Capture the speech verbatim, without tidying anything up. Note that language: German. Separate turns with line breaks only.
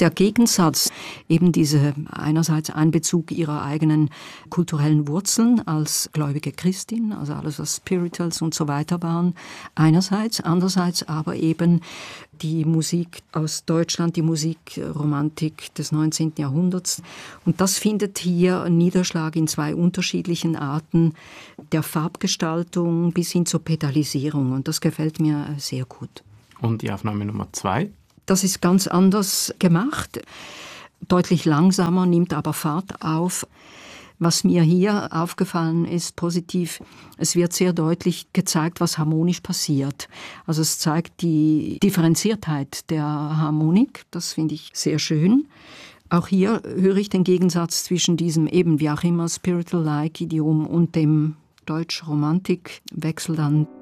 der Gegensatz, eben diese einerseits Einbezug ihrer eigenen kulturellen Wurzeln als gläubige Christin, also alles was Spirituals und so weiter waren, einerseits, andererseits aber eben die Musik aus Deutschland, die Musikromantik des neunzehnten Jahrhunderts. Und das findet hier Niederschlag in zwei unterschiedlichen Arten der Farbgestaltung bis hin zur Pedalisierung. Und das gefällt mir sehr gut.
Und die Aufnahme Nummer zwei?
Das ist ganz anders gemacht, deutlich langsamer, nimmt aber Fahrt auf. Was mir hier aufgefallen ist, positiv, es wird sehr deutlich gezeigt, was harmonisch passiert. Also es zeigt die Differenziertheit der Harmonik, das finde ich sehr schön. Auch hier höre ich den Gegensatz zwischen diesem eben wie auch immer Spiritual-like Idiom und dem Deutsch-Romantik-Wechsel dann